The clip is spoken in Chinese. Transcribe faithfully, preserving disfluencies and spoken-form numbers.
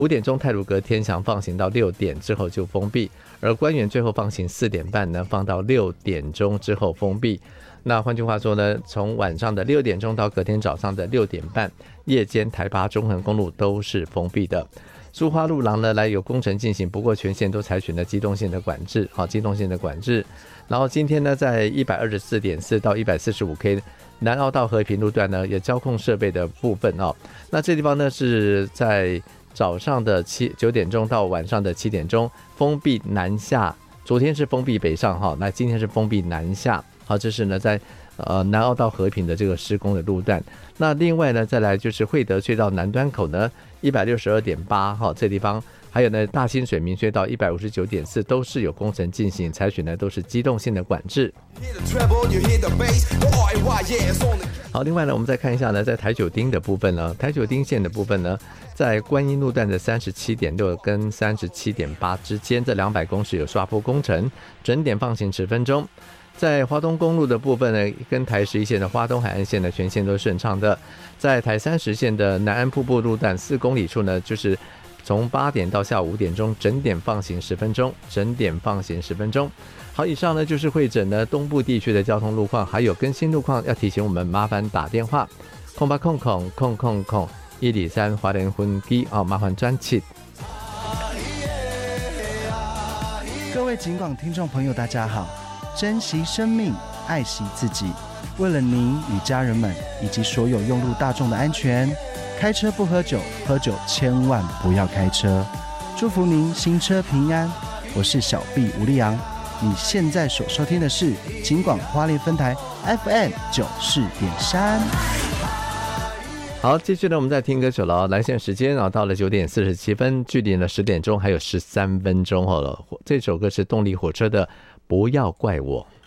五点钟太鲁阁天祥放行到六点之后就封闭，而官员最后放行四点半呢，放到六点钟之后封闭。那换句话说呢，从晚上的六点钟到隔天早上的六点半，夜间台八中横公路都是封闭的。苏花路廊呢来有工程进行，不过全线都采取了机动性的管制，好，机动性的管制。然后今天呢，在 一百二十四点四 到 一百四十五 K 南澳到和平路段呢，有交控设备的部分哦。那这地方呢是在早上的七九点钟到晚上的七点钟封闭南下，昨天是封闭北上哈，那今天是封闭南下。好，这是呢在呃南澳到和平的这个施工的路段。那另外呢，再来就是惠德隧道南端口呢 一百六十二点八 哈，这地方还有呢大清水明隧道 一百五十九点四 都是有工程进行，采取呢都是机动性的管制。好，另外呢，我们再看一下呢，在台九丁的部分呢，台九丁线的部分呢，在观音路段的 三十七点六 跟 三十七点八 之间，这两百公尺有刷坡工程，整点放行十分钟。在花东公路的部分呢，跟台十一线的花东海岸线的全线都顺畅的。在台三十线的南安瀑布路段四公里处呢，就是从八点到下午五点钟，整点放行十分钟，整点放行十分钟。好，以上呢就是会诊呢东部地区的交通路况，还有更新路况要提醒我们，麻烦打电话空八空空空空空一里三华联分机啊，麻烦专辑。 各位警广听众朋友，大家好，珍惜生命，爱惜自己。为了您与家人们以及所有用路大众的安全，开车不喝酒，喝酒千万不要开车。祝福您行车平安。我是小 B 吴立阳，你现在所收听的是警广花莲分台 F M 九十四点三。 好，继续呢，我们再听歌曲了。来线时间啊，到了九点四十七分，距离呢十点钟还有十三分钟好了。这首歌是动力火车的《不要怪我》。